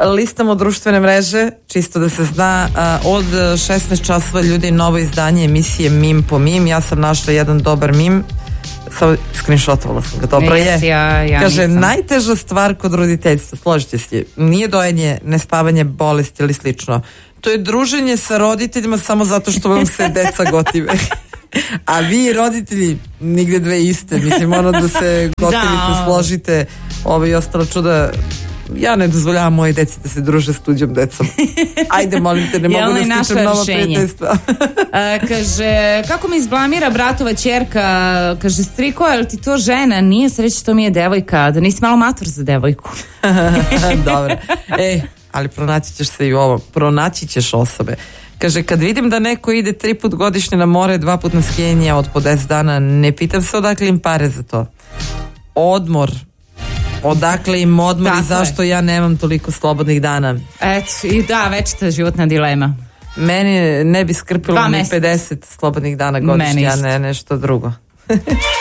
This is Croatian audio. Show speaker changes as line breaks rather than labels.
listamo društvene mreže, čisto da se zna, od 16 časova ljudi novo izdanje emisije Mim po Mim. Ja sam našla jedan dobar mim, screenshotovala sam ga, dobro je. Kaže, najteža stvar kod roditeljstva, složite se, nije dojenje, nespavanje, bolest ili slično. To je druženje sa roditeljima samo zato što vam se deca gotive. A vi roditelji nigde dve iste, mislim, ono da se gotivite, složite, i ostalo čuda. Ja ne dozvoljavam moje deci da se druže s tuđom decom. Ajde, molim te, ne mogu da stičem nova prijateljstva.
Kaže, kako mi izblamira bratova ćerka, kaže, striko, je li ti to žena? Nije, sreće, to mi je devojka, da nisi malo mator za devojku.
Dobro. Ali pronaći ćeš se i u ovo, pronaći ćeš osobe. Kaže, kad vidim da neko ide 3 put godišnje na more, 2 put na skijenje od po 10 dana, ne pitam se odakle im pare za to. Odmor. Odakle im odmor i zašto ja nemam toliko slobodnih dana?
Eto, i da, večita životna dilema.
Meni ne bi skrpilo ni 50 slobodnih dana godišnje, a ne nešto drugo.